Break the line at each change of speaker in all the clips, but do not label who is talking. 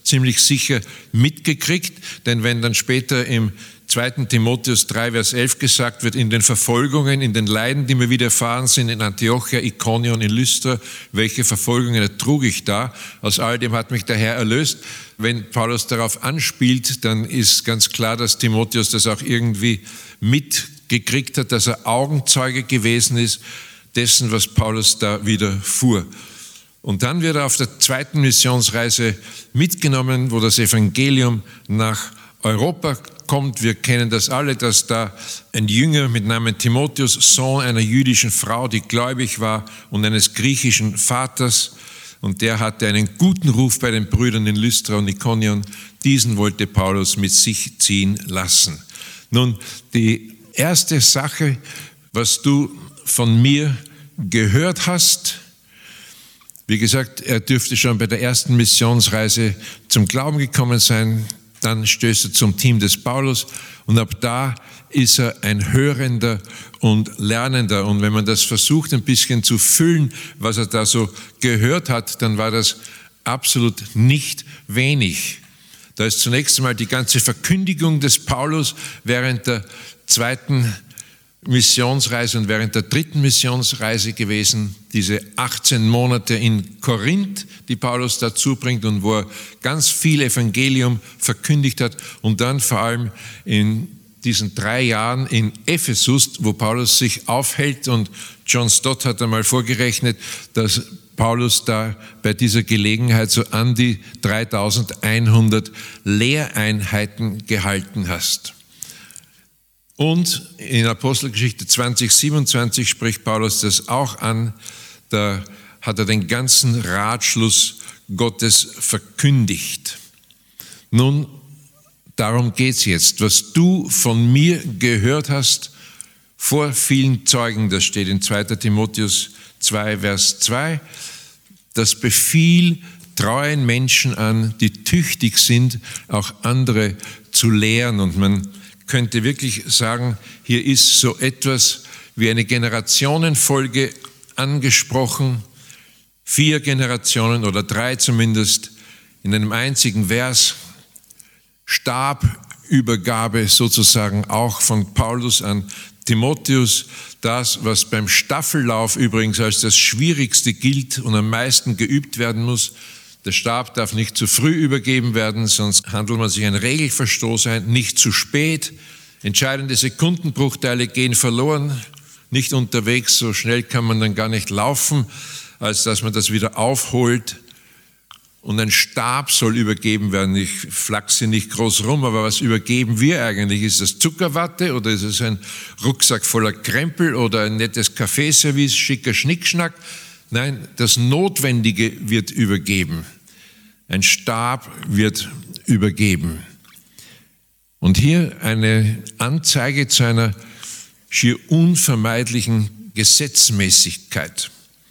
ziemlich sicher mitgekriegt, denn wenn dann später im 2. Timotheus 3, Vers 11 gesagt wird, in den Verfolgungen, in den Leiden, die mir widerfahren sind, in Antiochia, Ikonion, in Lystra, welche Verfolgungen ertrug ich da? Aus all dem hat mich der Herr erlöst. Wenn Paulus darauf anspielt, dann ist ganz klar, dass Timotheus das auch irgendwie mitgekriegt hat, dass er Augenzeuge gewesen ist dessen, was Paulus da widerfuhr. Und dann wird er auf der 2. Missionsreise mitgenommen, wo das Evangelium nach Europa kommt. Wir kennen das alle, dass da ein Jünger mit Namen Timotheus, Sohn einer jüdischen Frau, die gläubig war, und eines griechischen Vaters, und der hatte einen guten Ruf bei den Brüdern in Lystra und Ikonion. Diesen wollte Paulus mit sich ziehen lassen. Nun, die erste Sache, was du von mir gehört hast, wie gesagt, er dürfte schon bei der ersten Missionsreise zum Glauben gekommen sein. Dann stößt er zum Team des Paulus und ab da ist er ein Hörender und Lernender. Und wenn man das versucht, ein bisschen zu füllen, was er da so gehört hat, dann war das absolut nicht wenig. Da ist zunächst einmal die ganze Verkündigung des Paulus während der 2. Missionsreise und während der 3. Missionsreise gewesen, diese 18 Monate in Korinth, die Paulus dazu bringt und wo er ganz viel Evangelium verkündigt hat, und dann vor allem in diesen 3 Jahren in Ephesus, wo Paulus sich aufhält, und John Stott hat einmal vorgerechnet, dass Paulus da bei dieser Gelegenheit so an die 3100 Lehreinheiten gehalten hat. Und in Apostelgeschichte 20:27 spricht Paulus das auch an, da hat er den ganzen Ratschluss Gottes verkündigt. Nun, darum geht's jetzt. Was du von mir gehört hast, vor vielen Zeugen, das steht in 2. Timotheus 2, Vers 2, das befiel treuen Menschen an, die tüchtig sind, auch andere zu lehren. Und man könnte wirklich sagen, hier ist so etwas wie eine Generationenfolge angesprochen, 4 Generationen oder 3 zumindest, in einem einzigen Vers, Stabübergabe sozusagen auch von Paulus an Timotheus, das, was beim Staffellauf übrigens als das Schwierigste gilt und am meisten geübt werden muss. Der Stab darf nicht zu früh übergeben werden, sonst handelt man sich einen Regelverstoß ein. Nicht zu spät. Entscheidende Sekundenbruchteile gehen verloren. Nicht unterwegs, so schnell kann man dann gar nicht laufen, als dass man das wieder aufholt. Und ein Stab soll übergeben werden. Ich flachse nicht groß rum, aber was übergeben wir eigentlich? Ist das Zuckerwatte oder ist es ein Rucksack voller Krempel oder ein nettes Kaffeeservice, schicker Schnickschnack? Nein, das Notwendige wird übergeben. Ein Stab wird übergeben. Und hier eine Anzeige zu einer schier unvermeidlichen Gesetzmäßigkeit.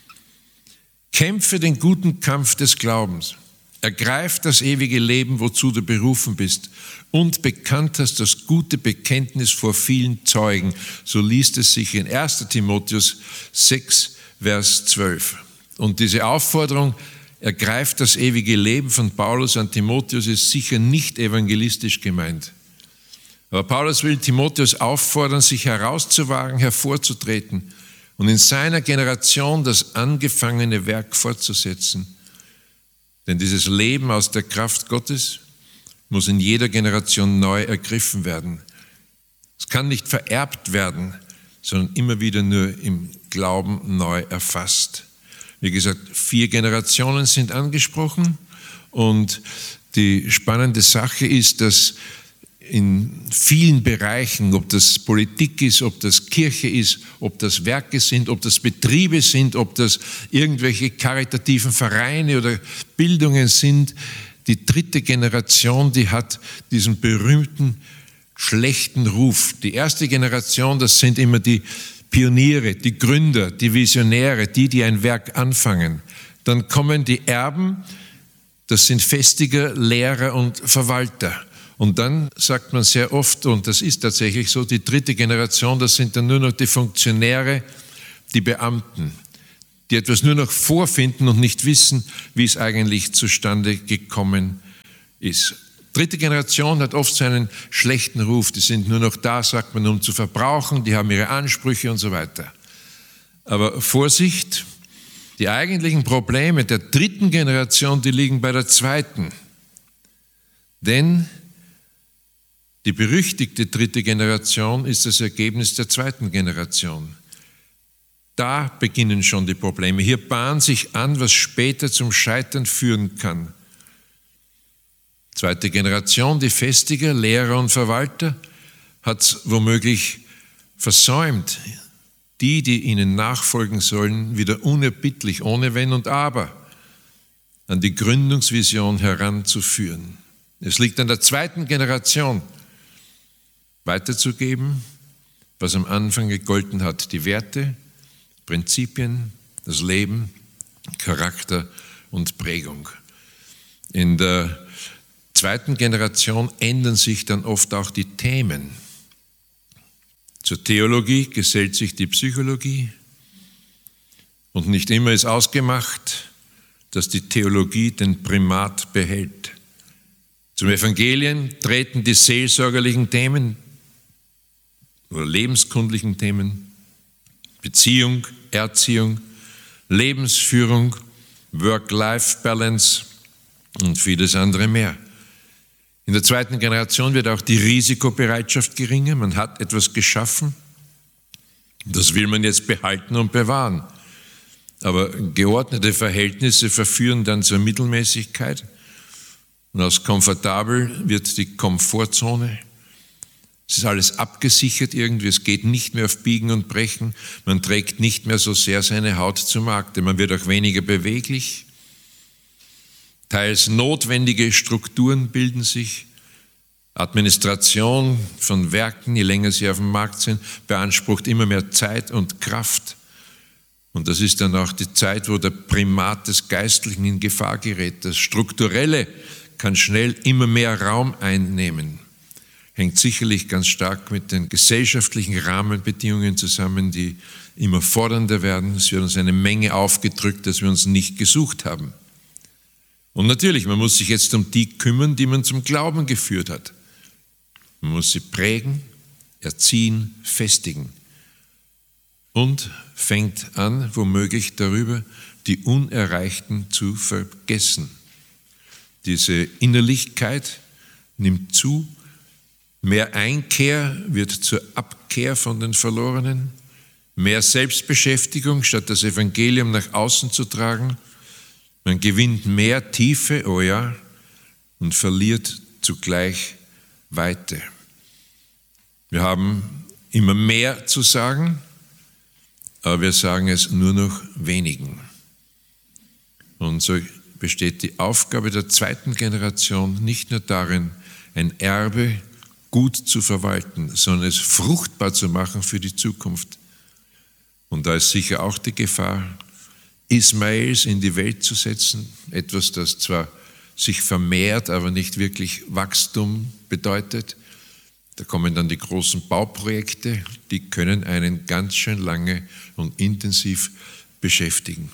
Kämpfe den guten Kampf des Glaubens. Ergreif das ewige Leben, wozu du berufen bist, und bekannt hast das gute Bekenntnis vor vielen Zeugen. So liest es sich in 1. Timotheus 6, Vers 12. Und diese Aufforderung, ergreift das ewige Leben von Paulus an Timotheus, ist sicher nicht evangelistisch gemeint. Aber Paulus will Timotheus auffordern, sich herauszuwagen, hervorzutreten und in seiner Generation das angefangene Werk fortzusetzen. Denn dieses Leben aus der Kraft Gottes muss in jeder Generation neu ergriffen werden. Es kann nicht vererbt werden, sondern immer wieder nur im Glauben neu erfasst. Wie gesagt, 4 Generationen sind angesprochen und die spannende Sache ist, dass in vielen Bereichen, ob das Politik ist, ob das Kirche ist, ob das Werke sind, ob das Betriebe sind, ob das irgendwelche karitativen Vereine oder Bildungen sind, die 3. Generation, die hat diesen berühmten schlechten Ruf. Die erste Generation, das sind immer die Pioniere, die Gründer, die Visionäre, die ein Werk anfangen. Dann kommen die Erben, das sind Festiger, Lehrer und Verwalter. Und dann sagt man sehr oft, und das ist tatsächlich so, die 3. Generation, das sind dann nur noch die Funktionäre, die Beamten, die etwas nur noch vorfinden und nicht wissen, wie es eigentlich zustande gekommen ist. Dritte Generation hat oft so einen schlechten Ruf. Die sind nur noch da, sagt man, um zu verbrauchen. Die haben ihre Ansprüche und so weiter. Aber Vorsicht, die eigentlichen Probleme der dritten Generation, die liegen bei der zweiten. Denn die berüchtigte dritte Generation ist das Ergebnis der zweiten Generation. Da beginnen schon die Probleme. Hier bahnt sich an, was später zum Scheitern führen kann. Zweite Generation, die Festiger, Lehrer und Verwalter, hat es womöglich versäumt, die ihnen nachfolgen sollen, wieder unerbittlich, ohne Wenn und Aber, an die Gründungsvision heranzuführen. Es liegt an der zweiten Generation, weiterzugeben, was am Anfang gegolten hat, die Werte, Prinzipien, das Leben, Charakter und Prägung. In der zweiten Generation ändern sich dann oft auch die Themen. Zur Theologie gesellt sich die Psychologie und nicht immer ist ausgemacht, dass die Theologie den Primat behält. Zum Evangelien treten die seelsorgerlichen Themen oder lebenskundlichen Themen, Beziehung, Erziehung, Lebensführung, Work-Life-Balance und vieles andere mehr. In der zweiten Generation wird auch die Risikobereitschaft geringer. Man hat etwas geschaffen, das will man jetzt behalten und bewahren. Aber geordnete Verhältnisse verführen dann zur Mittelmäßigkeit und aus komfortabel wird die Komfortzone. Es ist alles abgesichert irgendwie, es geht nicht mehr auf Biegen und Brechen, man trägt nicht mehr so sehr seine Haut zu Markte, man wird auch weniger beweglich. Teils notwendige Strukturen bilden sich. Administration von Werken, je länger sie auf dem Markt sind, beansprucht immer mehr Zeit und Kraft. Und das ist dann auch die Zeit, wo der Primat des Geistlichen in Gefahr gerät. Das Strukturelle kann schnell immer mehr Raum einnehmen. Hängt sicherlich ganz stark mit den gesellschaftlichen Rahmenbedingungen zusammen, die immer fordernder werden. Es wird uns eine Menge aufgedrückt, dass wir uns nicht gesucht haben. Und natürlich, man muss sich jetzt um die kümmern, die man zum Glauben geführt hat. Man muss sie prägen, erziehen, festigen. Und fängt an, womöglich darüber, die Unerreichten zu vergessen. Diese Innerlichkeit nimmt zu, mehr Einkehr wird zur Abkehr von den Verlorenen, mehr Selbstbeschäftigung, statt das Evangelium nach außen zu tragen. Man gewinnt mehr Tiefe, oh ja, und verliert zugleich Weite. Wir haben immer mehr zu sagen, aber wir sagen es nur noch wenigen. Und so besteht die Aufgabe der zweiten Generation nicht nur darin, ein Erbe gut zu verwalten, sondern es fruchtbar zu machen für die Zukunft. Und da ist sicher auch die Gefahr, Ismaels in die Welt zu setzen, etwas, das zwar sich vermehrt, aber nicht wirklich Wachstum bedeutet. Da kommen dann die großen Bauprojekte, die können einen ganz schön lange und intensiv beschäftigen.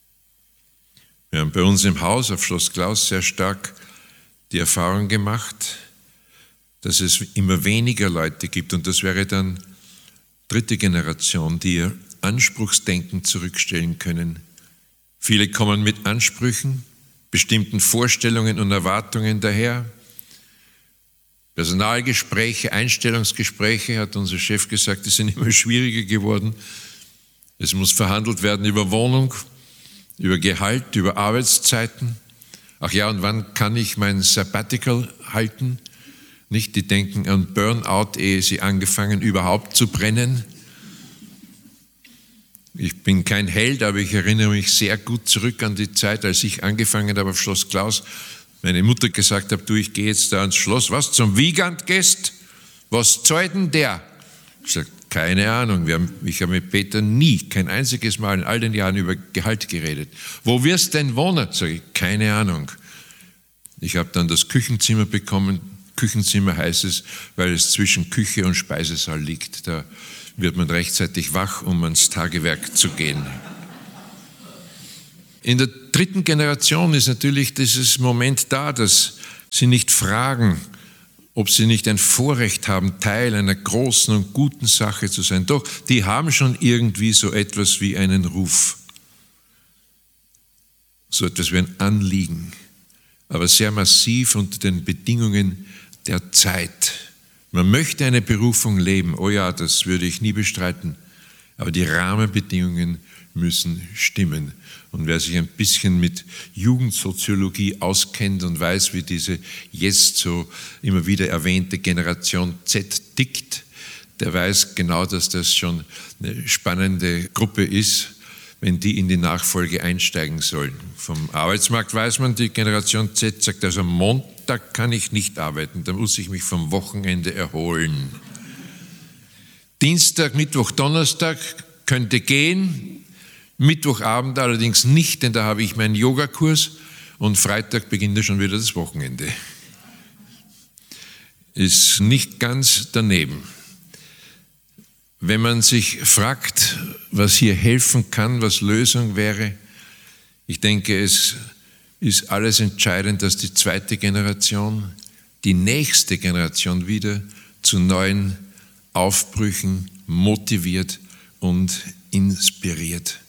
Wir haben bei uns im Haus auf Schloss Klaus sehr stark die Erfahrung gemacht, dass es immer weniger Leute gibt, und das wäre dann dritte Generation, die ihr Anspruchsdenken zurückstellen können. Viele kommen mit Ansprüchen, bestimmten Vorstellungen und Erwartungen daher. Personalgespräche, Einstellungsgespräche, hat unser Chef gesagt, die sind immer schwieriger geworden. Es muss verhandelt werden über Wohnung, über Gehalt, über Arbeitszeiten. Ach ja, und wann kann ich mein Sabbatical halten? Nicht, die denken an Burnout, ehe sie angefangen überhaupt zu brennen. Ich bin kein Held, aber ich erinnere mich sehr gut zurück an die Zeit, als ich angefangen habe auf Schloss Klaus. Meine Mutter gesagt hat, du, ich gehe jetzt da ans Schloss. Was, zum Wiegand gehst? Was zahlt denn der? Ich sage, keine Ahnung. Ich habe mit Peter nie, kein einziges Mal in all den Jahren über Gehalt geredet. Wo wirst denn wohnen? Sage ich, keine Ahnung. Ich habe dann das Küchenzimmer bekommen. Küchenzimmer heißt es, weil es zwischen Küche und Speisesaal liegt. Da wird man rechtzeitig wach, um ans Tagewerk zu gehen. In der dritten Generation ist natürlich dieses Moment da, dass sie nicht fragen, ob sie nicht ein Vorrecht haben, Teil einer großen und guten Sache zu sein. Doch, die haben schon irgendwie so etwas wie einen Ruf, so etwas wie ein Anliegen, aber sehr massiv unter den Bedingungen der Zeit. Man möchte eine Berufung leben, oh ja, das würde ich nie bestreiten, aber die Rahmenbedingungen müssen stimmen. Und wer sich ein bisschen mit Jugendsoziologie auskennt und weiß, wie diese jetzt so immer wieder erwähnte Generation Z tickt, der weiß genau, dass das schon eine spannende Gruppe ist, wenn die in die Nachfolge einsteigen sollen. Vom Arbeitsmarkt weiß man, die Generation Z sagt, also am Montag kann ich nicht arbeiten, da muss ich mich vom Wochenende erholen. Dienstag, Mittwoch, Donnerstag könnte gehen, Mittwochabend allerdings nicht, denn da habe ich meinen Yogakurs und Freitag beginnt ja schon wieder das Wochenende. Ist nicht ganz daneben. Wenn man sich fragt, was hier helfen kann, was Lösung wäre, ich denke, es ist alles entscheidend, dass die zweite Generation, die nächste Generation wieder zu neuen Aufbrüchen motiviert und inspiriert.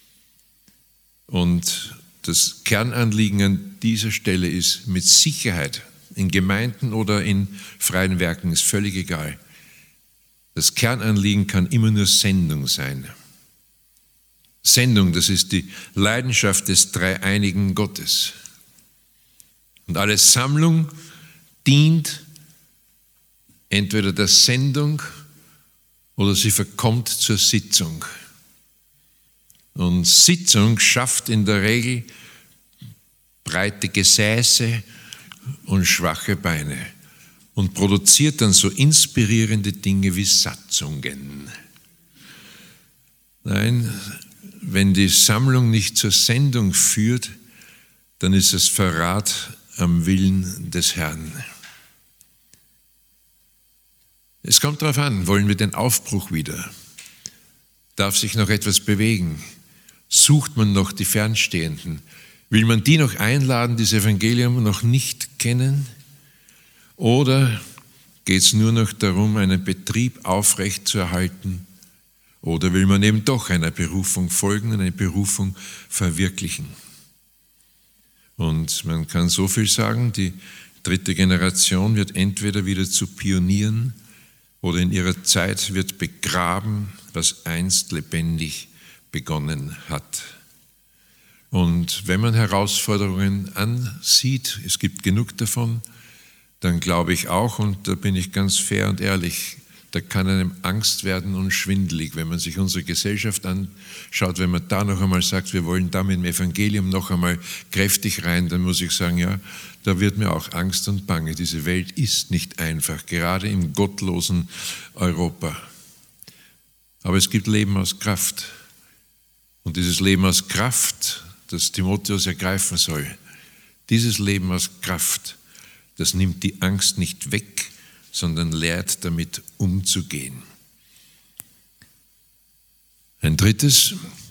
Und das Kernanliegen an dieser Stelle ist mit Sicherheit, in Gemeinden oder in freien Werken, ist völlig egal. Das Kernanliegen kann immer nur Sendung sein. Sendung, das ist die Leidenschaft des dreieinigen Gottes. Und alle Sammlung dient entweder der Sendung oder sie verkommt zur Sitzung. Und Sitzung schafft in der Regel breite Gesäße und schwache Beine und produziert dann so inspirierende Dinge wie Satzungen. Nein, wenn die Sammlung nicht zur Sendung führt, dann ist es Verrat am Willen des Herrn. Es kommt darauf an, wollen wir den Aufbruch wieder? Darf sich noch etwas bewegen? Sucht man noch die Fernstehenden? Will man die noch einladen, die das Evangelium noch nicht kennen? Oder geht es nur noch darum, einen Betrieb aufrechtzuerhalten? Oder will man eben doch einer Berufung folgen und eine Berufung verwirklichen? Und man kann so viel sagen, die dritte Generation wird entweder wieder zu Pionieren oder in ihrer Zeit wird begraben, was einst lebendig begonnen hat. Und wenn man Herausforderungen ansieht, es gibt genug davon, dann glaube ich auch, und da bin ich ganz fair und ehrlich, da kann einem Angst werden und schwindelig, wenn man sich unsere Gesellschaft anschaut, wenn man da noch einmal sagt, wir wollen da mit dem Evangelium noch einmal kräftig rein, dann muss ich sagen, ja, da wird mir auch Angst und Bange. Diese Welt ist nicht einfach, gerade im gottlosen Europa. Aber es gibt Leben aus Kraft. Und dieses Leben aus Kraft, das Timotheus ergreifen soll, dieses Leben aus Kraft, das nimmt die Angst nicht weg, sondern lehrt damit umzugehen. Ein drittes,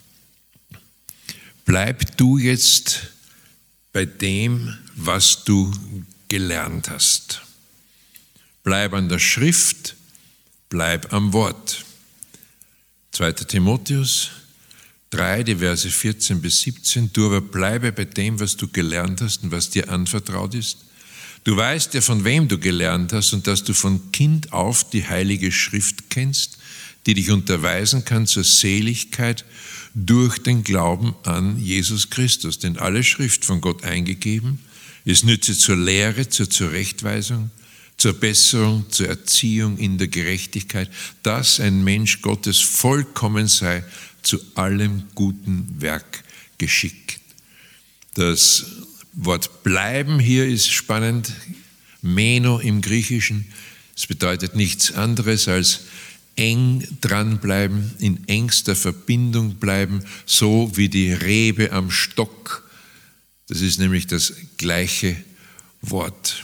bleib du jetzt bei dem, was du gelernt hast. Bleib an der Schrift, bleib am Wort. 2. Timotheus 3, die Verse 14 bis 17, du aber bleibe bei dem, was du gelernt hast und was dir anvertraut ist. Du weißt ja, von wem du gelernt hast und dass du von Kind auf die Heilige Schrift kennst, die dich unterweisen kann zur Seligkeit durch den Glauben an Jesus Christus. Denn alle Schrift von Gott eingegeben ist nütze zur Lehre, zur Zurechtweisung, zur Besserung, zur Erziehung in der Gerechtigkeit, dass ein Mensch Gottes vollkommen sei, zu allem guten Werk geschickt. Das Wort bleiben hier ist spannend, Meno im Griechischen. Es bedeutet nichts anderes als eng dranbleiben, in engster Verbindung bleiben, so wie die Rebe am Stock. Das ist nämlich das gleiche Wort.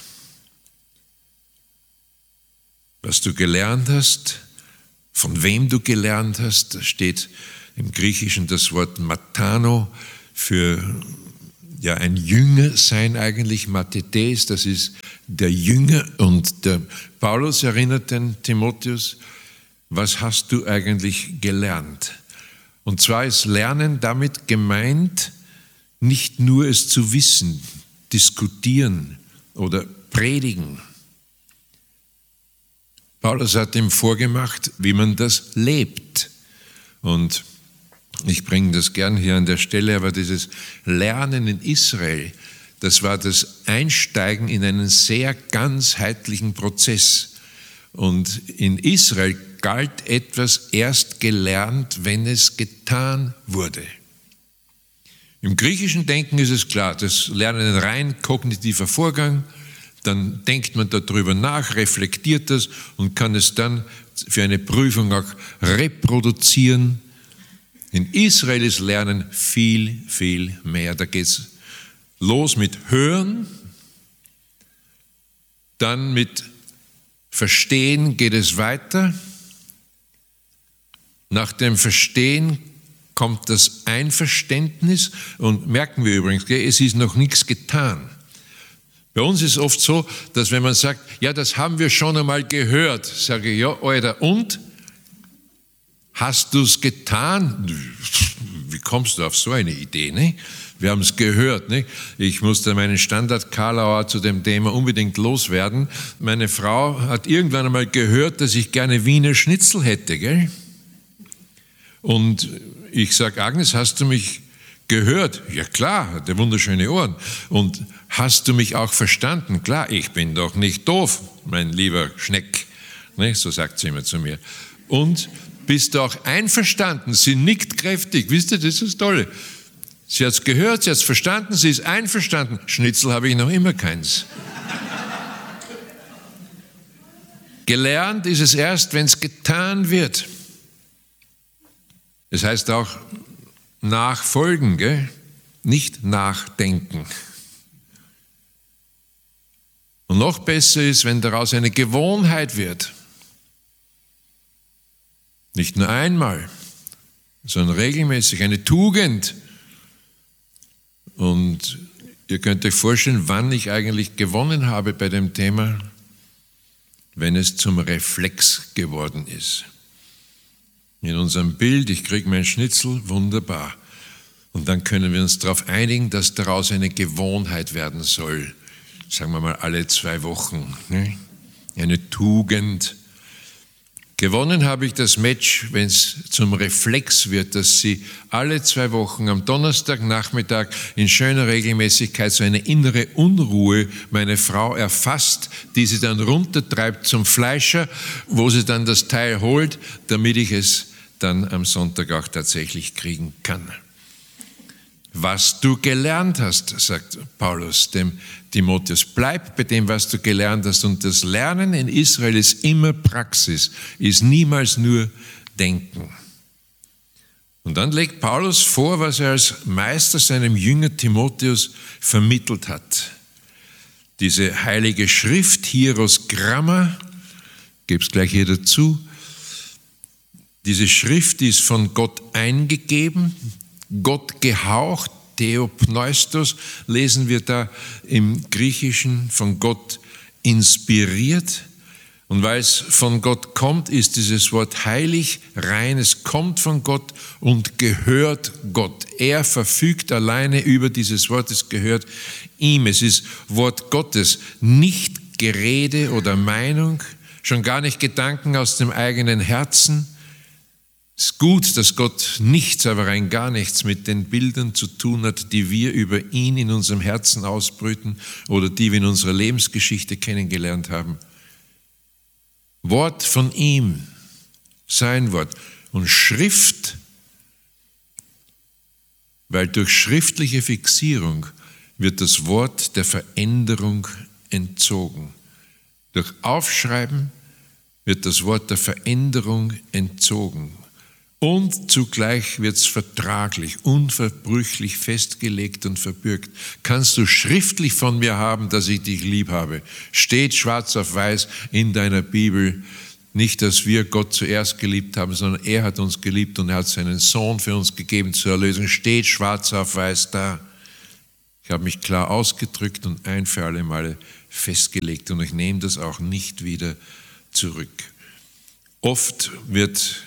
Was du gelernt hast, von wem du gelernt hast, da steht im Griechischen das Wort Matano für ja ein Jünger sein eigentlich, Mathetes, das ist der Jünger. Und der Paulus erinnert den Timotheus, was hast du eigentlich gelernt? Und zwar ist Lernen damit gemeint, nicht nur es zu wissen, diskutieren oder predigen. Paulus hat ihm vorgemacht, wie man das lebt. Und ich bringe das gern hier an der Stelle, aber dieses Lernen in Israel, das war das Einsteigen in einen sehr ganzheitlichen Prozess. Und in Israel galt etwas erst gelernt, wenn es getan wurde. Im griechischen Denken ist es klar, das Lernen ein rein kognitiver Vorgang, dann denkt man darüber nach, reflektiert das und kann es dann für eine Prüfung auch reproduzieren. In Israel ist Lernen viel, viel mehr. Da geht es los mit Hören, dann mit Verstehen geht es weiter. Nach dem Verstehen kommt das Einverständnis und merken wir übrigens, es ist noch nichts getan. Bei uns ist es oft so, dass wenn man sagt, ja, das haben wir schon einmal gehört, sage ich, ja, Alter, und? Hast du es getan? Wie kommst du auf so eine Idee? Ne? Wir haben es gehört. Ne? Ich musste meinen Standard-Karlauer zu dem Thema unbedingt loswerden. Meine Frau hat irgendwann einmal gehört, dass ich gerne Wiener Schnitzel hätte. Gell? Und ich sage, Agnes, hast du mich gehört? Ja klar, hat wunderschöne Ohren. Und hast du mich auch verstanden? Klar, ich bin doch nicht doof, mein lieber Schneck. Ne? So sagt sie immer zu mir. Und bist du auch einverstanden? Sie nickt kräftig. Wisst ihr, das ist das Tolle. Sie hat es gehört, sie hat es verstanden, sie ist einverstanden. Schnitzel habe ich noch immer keins. Gelernt ist es erst, wenn es getan wird. Es heißt auch nachfolgen, gell? Nicht nachdenken. Und noch besser ist, wenn daraus eine Gewohnheit wird. Nicht nur einmal, sondern regelmäßig, eine Tugend. Und ihr könnt euch vorstellen, wann ich eigentlich gewonnen habe bei dem Thema, wenn es zum Reflex geworden ist. In unserem Bild, ich kriege mein Schnitzel, wunderbar. Und dann können wir uns darauf einigen, dass daraus eine Gewohnheit werden soll. Sagen wir mal alle 2 Wochen. Ne? Eine Tugend. Gewonnen habe ich das Match, wenn es zum Reflex wird, dass sie alle 2 Wochen am Donnerstagnachmittag in schöner Regelmäßigkeit so eine innere Unruhe meine Frau erfasst, die sie dann runtertreibt zum Fleischer, wo sie dann das Teil holt, damit ich es dann am Sonntag auch tatsächlich kriegen kann. Was du gelernt hast, sagt Paulus dem Timotheus, bleib bei dem, was du gelernt hast. Und das Lernen in Israel ist immer Praxis, ist niemals nur Denken. Und dann legt Paulus vor, was er als Meister seinem Jünger Timotheus vermittelt hat. Diese heilige Schrift, Hieros Gramma, ich gebe es gleich hier dazu, diese Schrift ist von Gott eingegeben, Gott gehaucht, Theopneustos, lesen wir da im Griechischen, von Gott inspiriert. Und weil es von Gott kommt, ist dieses Wort heilig, rein, es kommt von Gott und gehört Gott. Er verfügt alleine über dieses Wort, es gehört ihm. Es ist Wort Gottes, nicht Gerede oder Meinung, schon gar nicht Gedanken aus dem eigenen Herzen. Es ist gut, dass Gott nichts, aber rein gar nichts mit den Bildern zu tun hat, die wir über ihn in unserem Herzen ausbrüten oder die wir in unserer Lebensgeschichte kennengelernt haben. Wort von ihm, sein Wort. Und Schrift, weil durch schriftliche Fixierung wird das Wort der Veränderung entzogen. Durch Aufschreiben wird das Wort der Veränderung entzogen. Und zugleich wird es vertraglich, unverbrüchlich festgelegt und verbürgt. Kannst du schriftlich von mir haben, dass ich dich lieb habe. Steht schwarz auf weiß in deiner Bibel. Nicht, dass wir Gott zuerst geliebt haben, sondern er hat uns geliebt und er hat seinen Sohn für uns gegeben zur Erlösung. Steht schwarz auf weiß da. Ich habe mich klar ausgedrückt und ein für alle Male festgelegt und ich nehme das auch nicht wieder zurück. Oft wird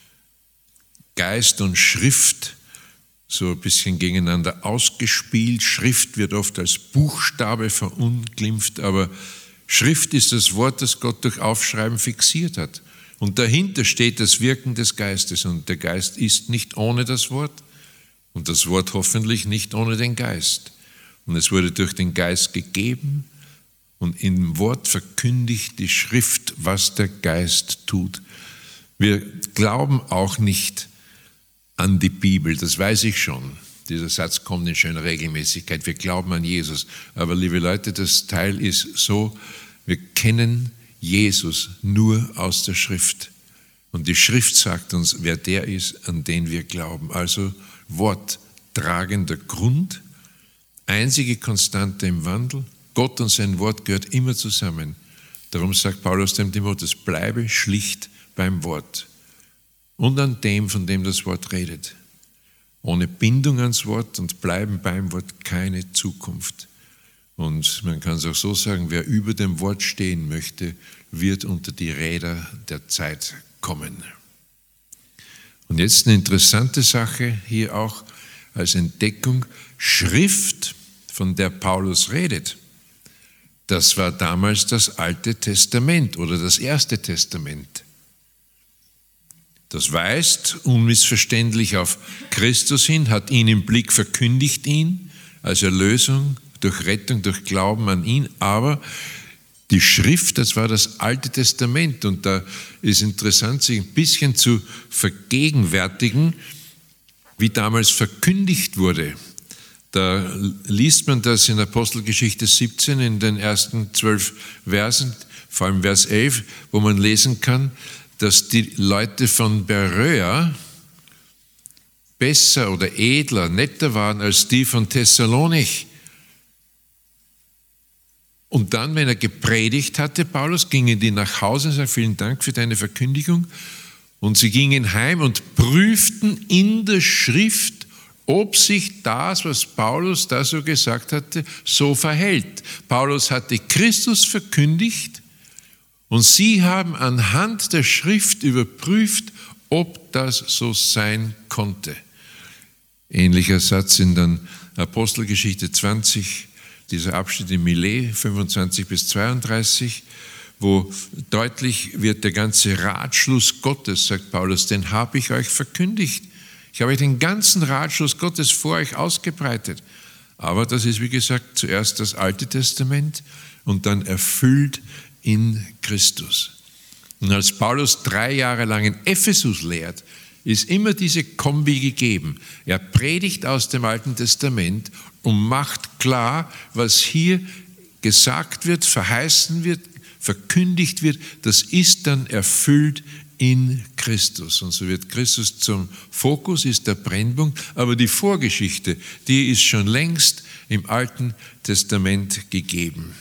Geist und Schrift so ein bisschen gegeneinander ausgespielt. Schrift wird oft als Buchstabe verunglimpft, aber Schrift ist das Wort, das Gott durch Aufschreiben fixiert hat. Und dahinter steht das Wirken des Geistes. Und der Geist ist nicht ohne das Wort und das Wort hoffentlich nicht ohne den Geist. Und es wurde durch den Geist gegeben und im Wort verkündigt die Schrift, was der Geist tut. Wir glauben auch nicht an die Bibel, das weiß ich schon. Dieser Satz kommt in schöner Regelmäßigkeit. Wir glauben an Jesus. Aber liebe Leute, das Teil ist so, wir kennen Jesus nur aus der Schrift. Und die Schrift sagt uns, wer der ist, an den wir glauben. Also worttragender Grund, einzige Konstante im Wandel. Gott und sein Wort gehört immer zusammen. Darum sagt Paulus dem Timotheus, bleibe schlicht beim Wort und an dem, von dem das Wort redet. Ohne Bindung ans Wort und bleiben beim Wort keine Zukunft. Und man kann es auch so sagen, wer über dem Wort stehen möchte, wird unter die Räder der Zeit kommen. Und jetzt eine interessante Sache hier auch als Entdeckung. Schrift, von der Paulus redet, das war damals das Alte Testament oder das Erste Testament. Das weist unmissverständlich auf Christus hin, hat ihn im Blick, verkündigt ihn als Erlösung durch Rettung, durch Glauben an ihn. Aber die Schrift, das war das Alte Testament. Und da ist interessant, sich ein bisschen zu vergegenwärtigen, wie damals verkündigt wurde. Da liest man das in Apostelgeschichte 17 in den ersten 12 Versen, vor allem Vers 11, wo man lesen kann, dass die Leute von Beröa besser oder edler, netter waren als die von Thessalonich. Und dann, wenn er gepredigt hatte, Paulus, gingen die nach Hause und sagten, vielen Dank für deine Verkündigung. Und sie gingen heim und prüften in der Schrift, ob sich das, was Paulus da so gesagt hatte, so verhält. Paulus hatte Christus verkündigt und sie haben anhand der Schrift überprüft, ob das so sein konnte. Ähnlicher Satz in der Apostelgeschichte 20, dieser Abschnitt in Milet, 25 bis 32, wo deutlich wird, der ganze Ratschluss Gottes, sagt Paulus, den habe ich euch verkündigt. Ich habe euch den ganzen Ratschluss Gottes vor euch ausgebreitet. Aber das ist, wie gesagt, zuerst das Alte Testament und dann erfüllt in Christus. Und als Paulus 3 Jahre lang in Ephesus lehrt, ist immer diese Kombi gegeben. Er predigt aus dem Alten Testament und macht klar, was hier gesagt wird, verheißen wird, verkündigt wird, das ist dann erfüllt in Christus. Und so wird Christus zum Fokus, ist der Brennpunkt, aber die Vorgeschichte, die ist schon längst im Alten Testament gegeben.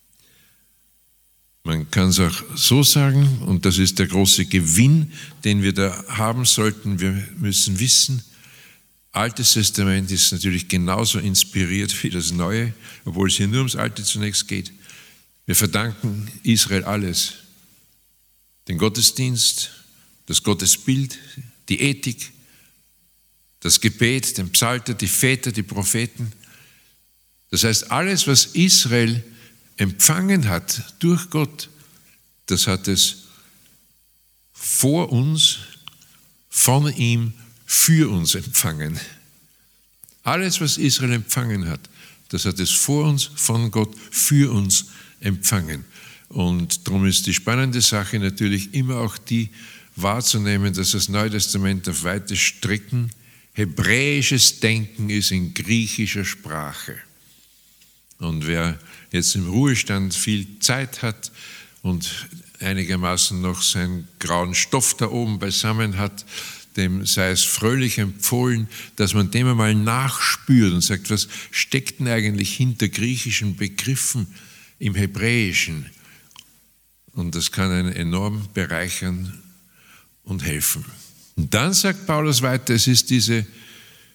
Man kann es auch so sagen, und das ist der große Gewinn, den wir da haben sollten. Wir müssen wissen, Altes Testament ist natürlich genauso inspiriert wie das Neue, obwohl es hier nur ums Alte zunächst geht. Wir verdanken Israel alles. Den Gottesdienst, das Gottesbild, die Ethik, das Gebet, den Psalter, die Väter, die Propheten. Das heißt, alles, was Israel empfangen hat durch Gott, das hat es vor uns, von ihm, für uns empfangen. Alles, was Israel empfangen hat, das hat es vor uns, von Gott, für uns empfangen. Und darum ist die spannende Sache natürlich immer auch die wahrzunehmen, dass das Neue Testament auf weite Strecken hebräisches Denken ist in griechischer Sprache. Und wer jetzt im Ruhestand viel Zeit hat und einigermaßen noch seinen grauen Stoff da oben beisammen hat, dem sei es fröhlich empfohlen, dass man dem einmal nachspürt und sagt, was steckt denn eigentlich hinter griechischen Begriffen im Hebräischen? Und das kann einen enorm bereichern und helfen. Und dann sagt Paulus weiter, es ist diese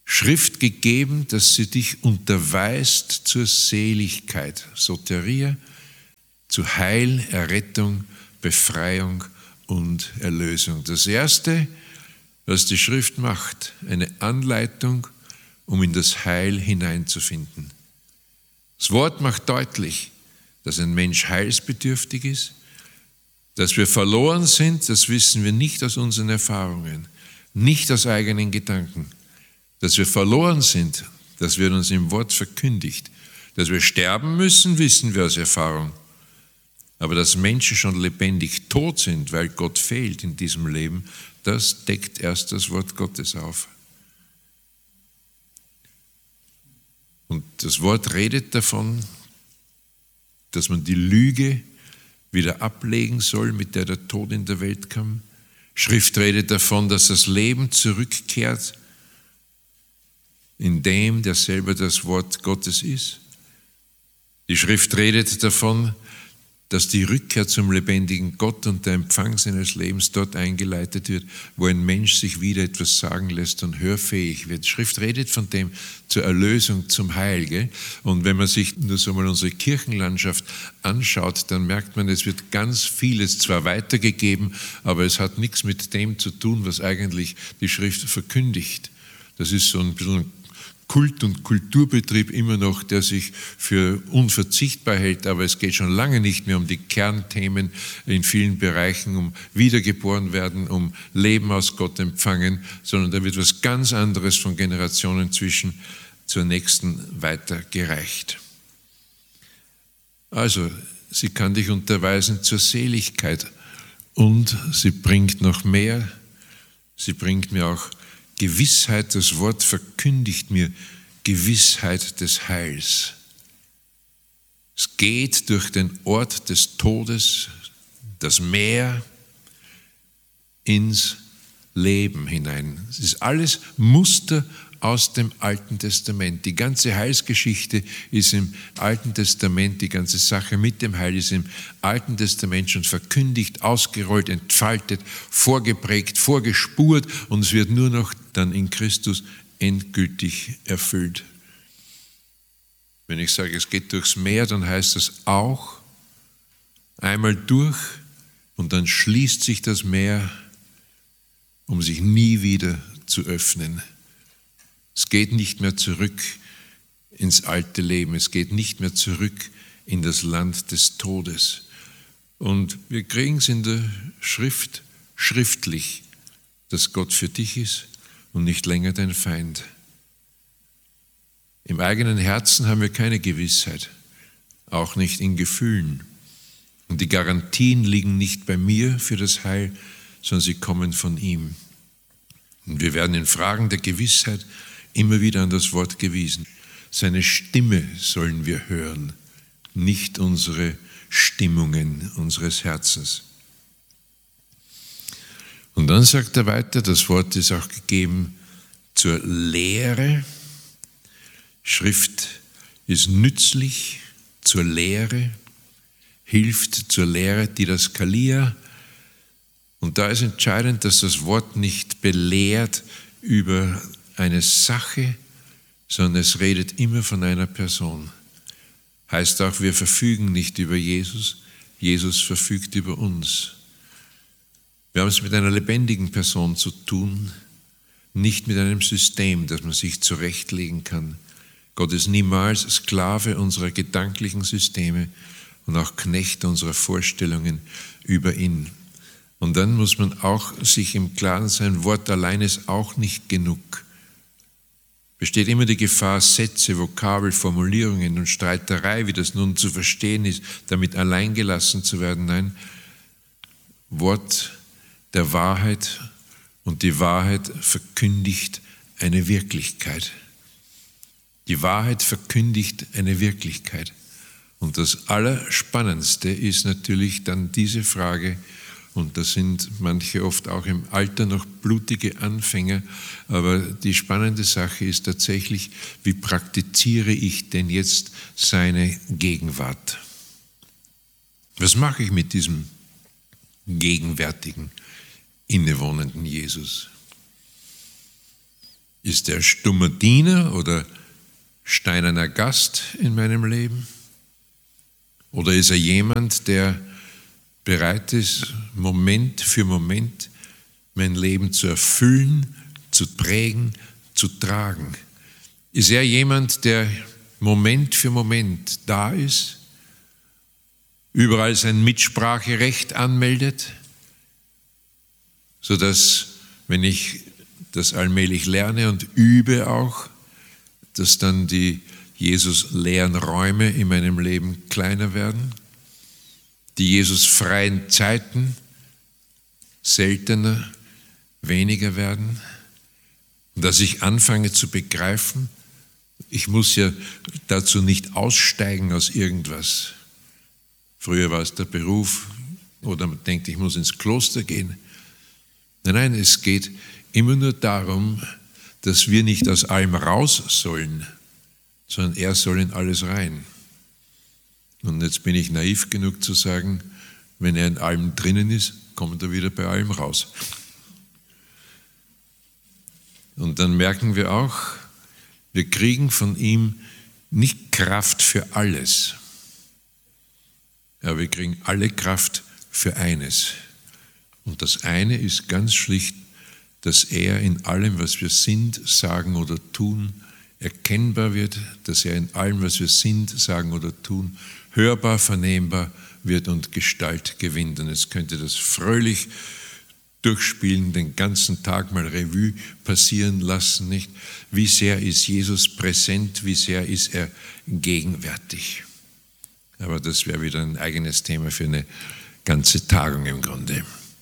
Schrift gegeben, dass sie dich unterweist zur Seligkeit, Soteria, zu Heil, Errettung, Befreiung und Erlösung. Das Erste, was die Schrift macht, eine Anleitung, um in das Heil hineinzufinden. Das Wort macht deutlich, dass ein Mensch heilsbedürftig ist, dass wir verloren sind, das wissen wir nicht aus unseren Erfahrungen, nicht aus eigenen Gedanken. Dass wir verloren sind, das wird uns im Wort verkündigt. Dass wir sterben müssen, wissen wir aus Erfahrung. Aber dass Menschen schon lebendig tot sind, weil Gott fehlt in diesem Leben, das deckt erst das Wort Gottes auf. Und das Wort redet davon, dass man die Lüge wieder ablegen soll, mit der der Tod in der Welt kam. Schrift redet davon, dass das Leben zurückkehrt in dem, der selber das Wort Gottes ist. Die Schrift redet davon, dass die Rückkehr zum lebendigen Gott und der Empfang seines Lebens dort eingeleitet wird, wo ein Mensch sich wieder etwas sagen lässt und hörfähig wird. Die Schrift redet von dem zur Erlösung, zum Heil. Gell? Und wenn man sich nur so mal unsere Kirchenlandschaft anschaut, dann merkt man, es wird ganz vieles zwar weitergegeben, aber es hat nichts mit dem zu tun, was eigentlich die Schrift verkündigt. Das ist so ein bisschen Kult- und Kulturbetrieb immer noch, der sich für unverzichtbar hält, aber es geht schon lange nicht mehr um die Kernthemen in vielen Bereichen, um wiedergeboren werden, um Leben aus Gott empfangen, sondern da wird was ganz anderes von Generationen zur nächsten weitergereicht. Also, sie kann dich unterweisen zur Seligkeit und sie bringt noch mehr, sie bringt mir auch Gewissheit, das Wort verkündigt mir Gewissheit des Heils. Es geht durch den Ort des Todes, das Meer, ins Leben hinein. Es ist alles Muster aus dem Alten Testament. Die ganze Heilsgeschichte ist im Alten Testament, die ganze Sache mit dem Heil ist im Alten Testament schon verkündigt, ausgerollt, entfaltet, vorgeprägt, vorgespurt und es wird nur noch dann in Christus endgültig erfüllt. Wenn ich sage, es geht durchs Meer, dann heißt das auch einmal durch und dann schließt sich das Meer, um sich nie wieder zu öffnen. Es geht nicht mehr zurück ins alte Leben, es geht nicht mehr zurück in das Land des Todes. Und wir kriegen es in der Schrift schriftlich, dass Gott für dich ist und nicht länger dein Feind. Im eigenen Herzen haben wir keine Gewissheit, auch nicht in Gefühlen. Und die Garantien liegen nicht bei mir für das Heil, sondern sie kommen von ihm. Und wir werden in Fragen der Gewissheit immer wieder an das Wort gewiesen. Seine Stimme sollen wir hören, nicht unsere Stimmungen unseres Herzens. Und dann sagt er weiter, das Wort ist auch gegeben zur Lehre. Schrift ist nützlich zur Lehre, hilft zur Lehre, Didaskalia. Und da ist entscheidend, dass das Wort nicht belehrt über eine Sache, sondern es redet immer von einer Person. Heißt auch, wir verfügen nicht über Jesus, Jesus verfügt über uns. Wir haben es mit einer lebendigen Person zu tun, nicht mit einem System, das man sich zurechtlegen kann. Gott ist niemals Sklave unserer gedanklichen Systeme und auch Knecht unserer Vorstellungen über ihn. Und dann muss man auch sich im Klaren sein, Wort allein ist auch nicht genug. Besteht immer die Gefahr, Sätze, Vokabel, Formulierungen und Streiterei, wie das nun zu verstehen ist, damit allein gelassen zu werden. Nein, Wort der Wahrheit und die Wahrheit verkündigt eine Wirklichkeit. Die Wahrheit verkündigt eine Wirklichkeit. Und das Allerspannendste ist natürlich dann diese Frage, und da sind manche oft auch im Alter noch blutige Anfänger, aber die spannende Sache ist tatsächlich, wie praktiziere ich denn jetzt seine Gegenwart? Was mache ich mit diesem gegenwärtigen, innewohnenden Jesus? Ist er stummer Diener oder steinerner Gast in meinem Leben? Oder ist er jemand, der bereit ist, Moment für Moment mein Leben zu erfüllen, zu prägen, zu tragen? Ist er jemand, der Moment für Moment da ist, überall sein Mitspracherecht anmeldet, sodass, wenn ich das allmählich lerne und übe auch, dass dann die Jesus-leeren Räume in meinem Leben kleiner werden, die Jesus-freien Zeiten seltener, weniger werden, und dass ich anfange zu begreifen, ich muss ja dazu nicht aussteigen aus irgendwas. Früher war es der Beruf oder man denkt, ich muss ins Kloster gehen. Nein, es geht immer nur darum, dass wir nicht aus allem raus sollen, sondern er soll in alles rein. Und jetzt bin ich naiv genug zu sagen, wenn er in allem drinnen ist, kommt er wieder bei allem raus. Und dann merken wir auch, wir kriegen von ihm nicht Kraft für alles, aber wir kriegen alle Kraft für eines. Und das eine ist ganz schlicht, dass er in allem, was wir sind, sagen oder tun, erkennbar wird, dass er in allem, was wir sind, sagen oder tun, hörbar, vernehmbar wird und Gestalt gewinnt. Und jetzt könnte das fröhlich durchspielen, den ganzen Tag mal Revue passieren lassen, nicht? Wie sehr ist Jesus präsent, wie sehr ist er gegenwärtig. Aber das wäre wieder ein eigenes Thema für eine ganze Tagung im Grunde.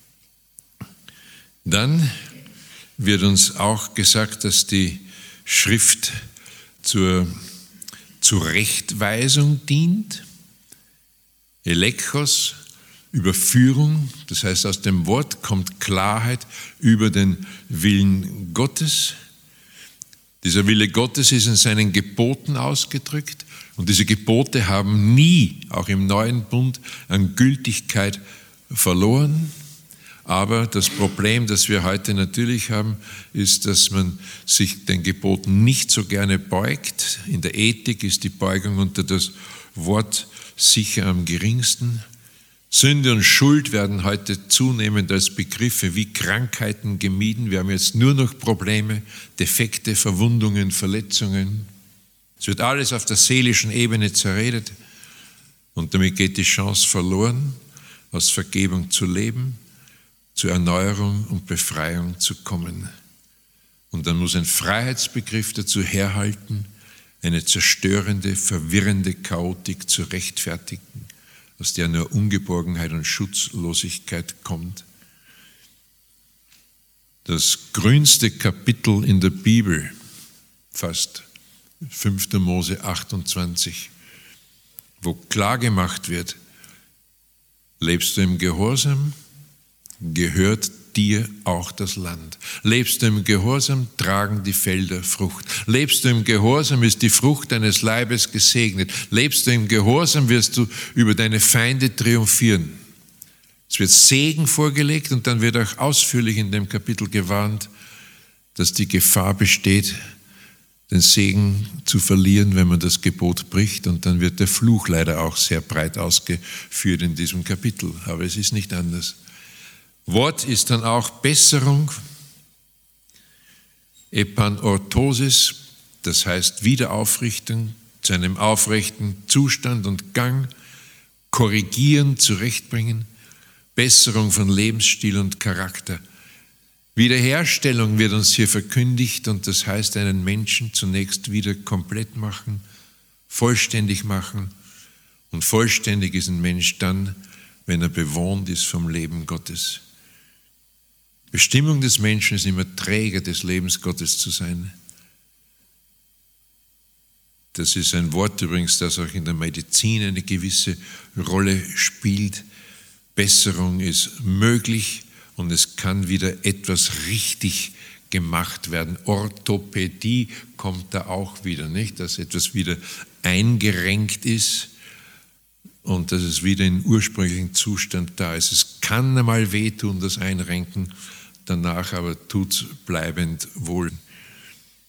Dann wird uns auch gesagt, dass die Schrift zur Zurechtweisung dient. Elekchos, Überführung, das heißt, aus dem Wort kommt Klarheit über den Willen Gottes. Dieser Wille Gottes ist in seinen Geboten ausgedrückt und diese Gebote haben nie, auch im Neuen Bund, an Gültigkeit verloren. Aber das Problem, das wir heute natürlich haben, ist, dass man sich den Geboten nicht so gerne beugt. In der Ethik ist die Beugung unter das Wort sicher am geringsten. Sünde und Schuld werden heute zunehmend als Begriffe wie Krankheiten gemieden. Wir haben jetzt nur noch Probleme, Defekte, Verwundungen, Verletzungen. Es wird alles auf der seelischen Ebene zerredet und damit geht die Chance verloren, aus Vergebung zu leben, zur Erneuerung und Befreiung zu kommen. Und dann muss ein Freiheitsbegriff dazu herhalten, eine zerstörende, verwirrende Chaotik zu rechtfertigen, aus der nur Ungeborgenheit und Schutzlosigkeit kommt. Das grünste Kapitel in der Bibel, fast 5. Mose 28, wo klar gemacht wird, lebst du im Gehorsam, gehört dir auch das Land. Lebst du im Gehorsam, tragen die Felder Frucht. Lebst du im Gehorsam, ist die Frucht deines Leibes gesegnet. Lebst du im Gehorsam, wirst du über deine Feinde triumphieren. Es wird Segen vorgelegt und dann wird auch ausführlich in dem Kapitel gewarnt, dass die Gefahr besteht, den Segen zu verlieren, wenn man das Gebot bricht. Und dann wird der Fluch leider auch sehr breit ausgeführt in diesem Kapitel. Aber es ist nicht anders. Wort ist dann auch Besserung, Epanorthosis, das heißt Wiederaufrichtung zu einem aufrechten Zustand und Gang, korrigieren, zurechtbringen, Besserung von Lebensstil und Charakter. Wiederherstellung wird uns hier verkündigt und das heißt einen Menschen zunächst wieder komplett machen, vollständig machen und vollständig ist ein Mensch dann, wenn er bewohnt ist vom Leben Gottes. Bestimmung des Menschen ist immer Träger des Lebens Gottes zu sein. Das ist ein Wort übrigens, das auch in der Medizin eine gewisse Rolle spielt. Besserung ist möglich und es kann wieder etwas richtig gemacht werden. Orthopädie kommt da auch wieder, nicht? Dass etwas wieder eingerenkt ist und dass es wieder in ursprünglichen Zustand da ist. Es kann einmal wehtun, das Einrenken, danach aber tut es bleibend wohl.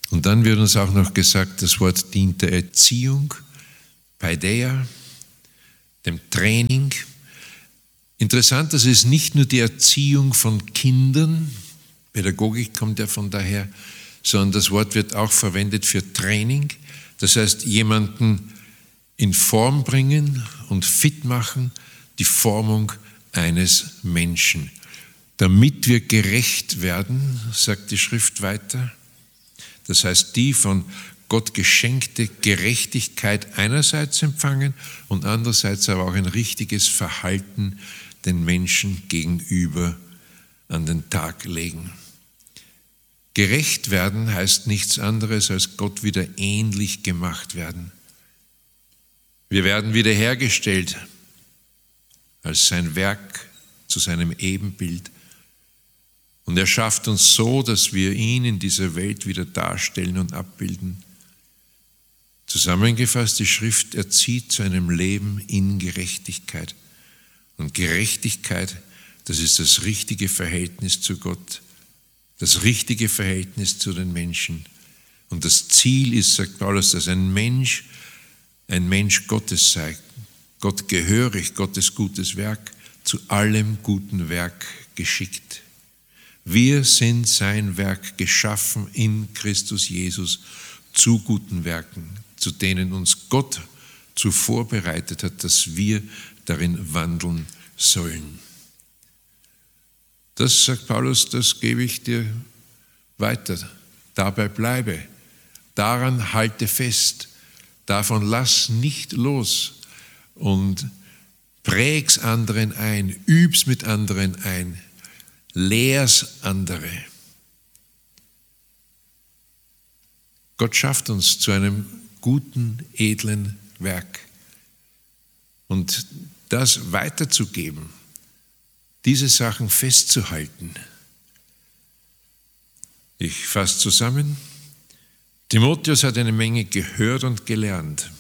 Und dann wird uns auch noch gesagt, das Wort dient der Erziehung, Paideia, dem Training. Interessant, das ist nicht nur die Erziehung von Kindern, Pädagogik kommt ja von daher, sondern das Wort wird auch verwendet für Training. Das heißt, jemanden in Form bringen und fit machen, die Formung eines Menschen. Damit wir gerecht werden, sagt die Schrift weiter. Das heißt, die von Gott geschenkte Gerechtigkeit einerseits empfangen und andererseits aber auch ein richtiges Verhalten den Menschen gegenüber an den Tag legen. Gerecht werden heißt nichts anderes, als Gott wieder ähnlich gemacht werden. Wir werden wiederhergestellt als sein Werk zu seinem Ebenbild. Und er schafft uns so, dass wir ihn in dieser Welt wieder darstellen und abbilden. Zusammengefasst, die Schrift erzieht zu einem Leben in Gerechtigkeit. Und Gerechtigkeit, das ist das richtige Verhältnis zu Gott, das richtige Verhältnis zu den Menschen. Und das Ziel ist, sagt Paulus, dass ein Mensch Gottes sei, Gott gehörig, Gottes gutes Werk, zu allem guten Werk geschickt. Wir sind sein Werk geschaffen in Christus Jesus zu guten Werken, zu denen uns Gott zuvor bereitet hat, dass wir darin wandeln sollen. Das, sagt Paulus, das gebe ich dir weiter. Dabei bleibe, daran halte fest, davon lass nicht los und präg's anderen ein, üb's mit anderen ein, lehr's andere. Gott schafft uns zu einem guten, edlen Werk. Und das weiterzugeben, diese Sachen festzuhalten. Ich fasse zusammen. Timotheus hat eine Menge gehört und gelernt.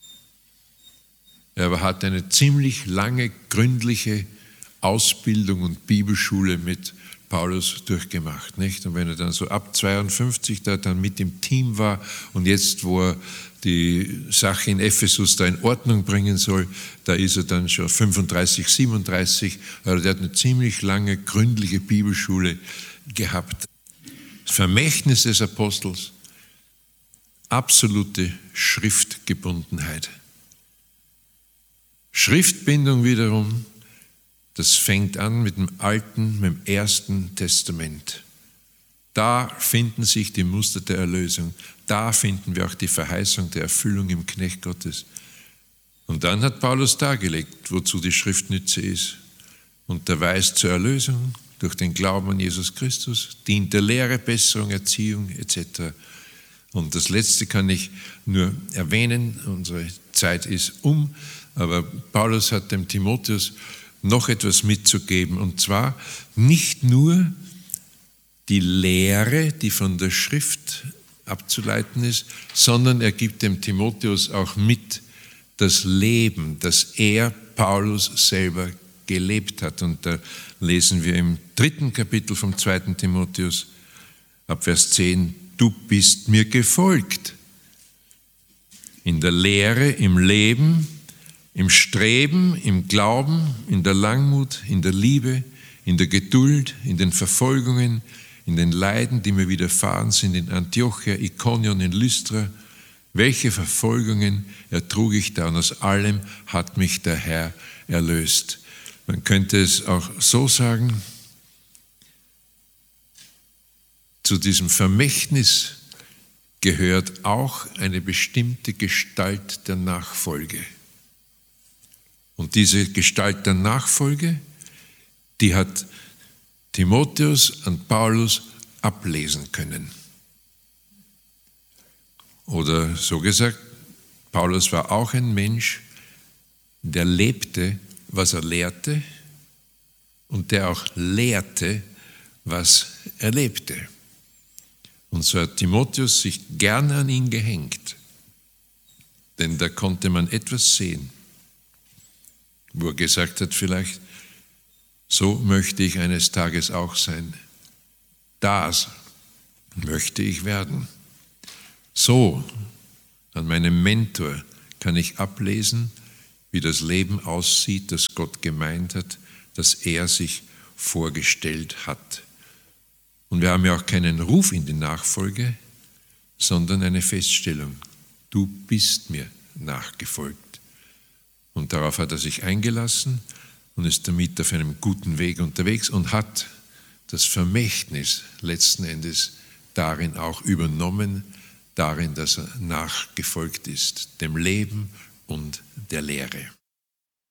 Er hat eine ziemlich lange, gründliche Ausbildung und Bibelschule mit Paulus durchgemacht, nicht? Und wenn er dann so ab 52 da dann mit im Team war und jetzt, wo er die Sache in Ephesus da in Ordnung bringen soll, da ist er dann schon 35, 37, also der hat eine ziemlich lange, gründliche Bibelschule gehabt. Das Vermächtnis des Apostels, absolute Schriftgebundenheit. Schriftbindung wiederum, das fängt an mit dem Alten, mit dem Ersten Testament. Da finden sich die Muster der Erlösung. Da finden wir auch die Verheißung der Erfüllung im Knecht Gottes. Und dann hat Paulus dargelegt, wozu die Schrift Nütze ist. Und der Weis zur Erlösung durch den Glauben an Jesus Christus, dient der Lehre, Besserung, Erziehung etc. Und das Letzte kann ich nur erwähnen, unsere Zeit ist aber Paulus hat dem Timotheus noch etwas mitzugeben, und zwar nicht nur die Lehre, die von der Schrift abzuleiten ist, sondern er gibt dem Timotheus auch mit das Leben, das er, Paulus, selber gelebt hat. Und da lesen wir im 3. Kapitel vom 2. Timotheus ab Vers 10, du bist mir gefolgt in der Lehre, im Leben, im Streben, im Glauben, in der Langmut, in der Liebe, in der Geduld, in den Verfolgungen, in den Leiden, die mir widerfahren sind in Antiochia, Ikonion, in Lystra. Welche Verfolgungen ertrug ich da, und aus allem hat mich der Herr erlöst. Man könnte es auch so sagen, zu diesem Vermächtnis gehört auch eine bestimmte Gestalt der Nachfolge. Und diese Gestalt der Nachfolge, die hat Timotheus an Paulus ablesen können. Oder so gesagt, Paulus war auch ein Mensch, der lebte, was er lehrte, und der auch lehrte, was er lebte. Und so hat Timotheus sich gerne an ihn gehängt, denn da konnte man etwas sehen, wo er gesagt hat, vielleicht, so möchte ich eines Tages auch sein. Das möchte ich werden. So, an meinem Mentor kann ich ablesen, wie das Leben aussieht, das Gott gemeint hat, das er sich vorgestellt hat. Und wir haben ja auch keinen Ruf in die Nachfolge, sondern eine Feststellung. Du bist mir nachgefolgt. Und darauf hat er sich eingelassen und ist damit auf einem guten Weg unterwegs und hat das Vermächtnis letzten Endes darin auch übernommen, darin, dass er nachgefolgt ist, dem Leben und der Lehre.